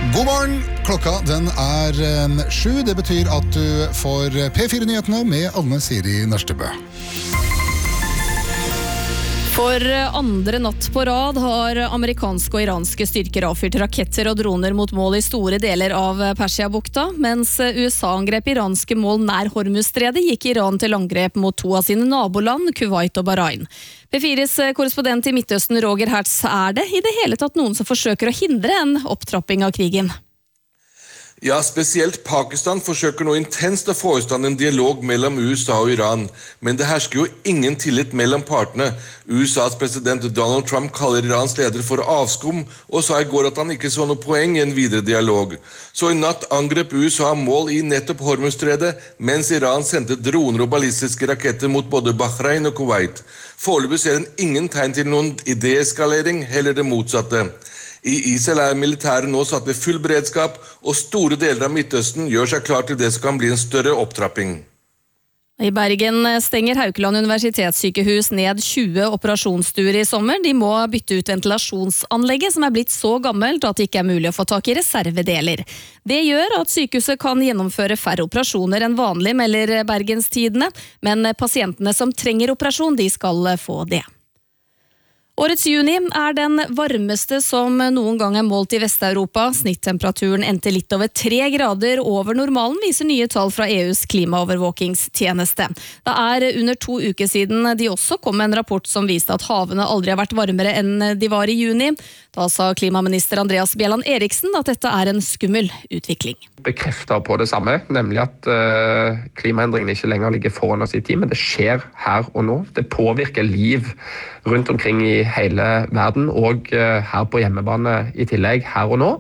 God morgen, klokka den 7. Det betyr at du får P4-nyhetene med Anne Siri Nørstebø. For andre natt på rad har amerikanske og iranske styrker avfyrt raketter og droner mot mål i store deler av Persiabukta, mens USA angrep iranske mål nær Hormuzstredet, gikk Iran til angrep mot to av sine naboland, Kuwait og Bahrain. P4s korrespondent i Midtøsten, Roger Hertz, det i det hele tatt noen som forsøker å hindre en opptrapping av krigen? Ja, spesielt Pakistan forsøker nå intenst å få i stand en dialog mellom USA og Iran, men det hersker jo ingen tillit mellom partene. USAs president Donald Trump kaller Irans leder for avskum, og sa i går at han ikke så noe poeng i en videre dialog. Så i natt angrep USA mål i nettopp Hormuzstredet, mens Iran sendte droner og ballistiske raketter mot både Bahrain og Kuwait. Foreløpig ser en ingen tegn til noen deeskalering, heller det motsatte. I Israel militæret nå satt ved full beredskap, og store deler av Midtøsten gjør seg klar til det som kan bli en større opptrapping. I Bergen stenger Haukeland universitetssykehus ned 20 operasjonsstuer i sommer. De må bytte ut ventilasjonsanlegget, som blitt så gammelt at det ikke mulig å få tak i reservedeler. Det gjør at sykehuset kan gjennomføre færre operasjoner enn vanlig, melder Bergens Tidende, men pasientene som trenger operasjon, de skal få det. Årets juni den varmeste som noen gang målt i Vest-Europa. Snittemperaturen endte litt over 3 grader over normalen, viser nye tall fra EUs klimaovervåkingstjeneste. Det under 2 uker siden de også kom med en rapport som viste at havene aldri har vært varmere enn de var i juni. Da sa klimaminister Andreas Bjelland Eriksen at dette en skummel utvikling. Bekrefter på det samme, nemlig at klimaendringene ikke lenger ligger foran oss i tid, men det skjer her og nå. Det påvirker liv rundt omkring i hele verden, og her på hjemmebane i tillegg, her og nå.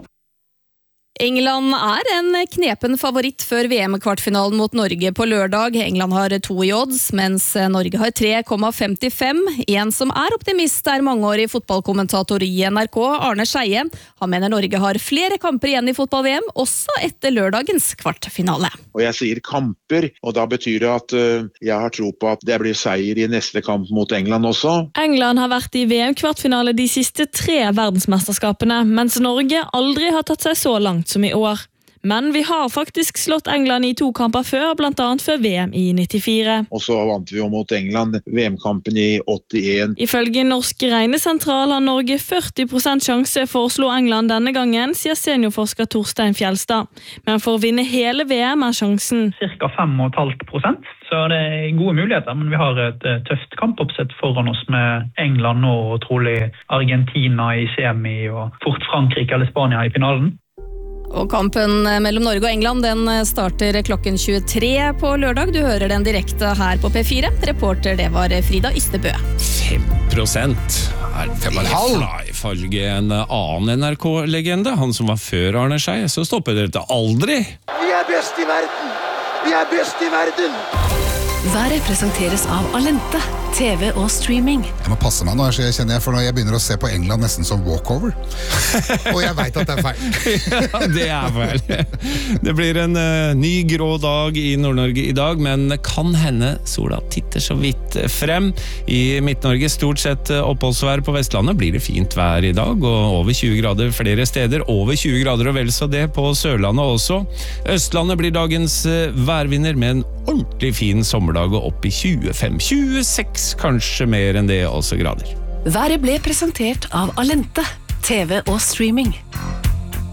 England en knepen favoritt før VM-kvartfinalen mot Norge på lørdag. England har 2 i odds, mens Norge har 3,55. En som optimist mangeårig fotballkommentator i NRK, Arne Scheie. Han mener Norge har flere kamper igjen i fotball-VM, også etter lørdagens kvartfinale. Og jeg sier kamper, og da betyr det at jeg har tro på at det blir seier i neste kamp mot England også. England har vært i VM-kvartfinale de siste 3 verdensmesterskapene, mens Norge aldri har tatt seg så langt som i år. Men vi har faktisk slått England i 2 kamper før, blant annet før VM i 94. Og så vant vi jo mot England VM-kampen i 81. Ifølge Norsk Regnesentral har Norge 40% sjanse for å slå England denne gangen, sier seniorforsker Torstein Fjelstad. Men for å vinne hele VM sjansen Cirka 5,5%. Så det gode muligheter, men vi har et tøft kampoppsett foran oss med England nå, og trolig Argentina i semi, og fort Frankrike eller Spania i finalen. Og kampen mellom Norge og England starter klokken 23 på lørdag. Du hører den direkte her på P4. Reporter det var Frida Ystebø. 5% ifølge en annen NRK-legende, han som var før Arne Scheie, så stopper dette aldri. Vi best i verden! Vi best i verden! Været presenteres av Alente, TV og streaming. Jeg må passe meg nå, kjenner jeg, for når jeg begynner å se på England nesten som walkover. Og jeg vet at det feil. Ja, det feil. Det blir en ny grå dag i Nord-Norge i dag, men kan hende sola titter så vidt frem. I Midt-Norge stort sett oppholdsvær. På Vestlandet blir det fint vær i dag, og over 20 grader flere steder. Over 20 grader og vel så det på Sørlandet også. Østlandet blir dagens værvinner med en ordentlig fin sommerdag og opp i 25-26, kanskje mer enn det også grader. Været ble presentert av Alente, TV og streaming.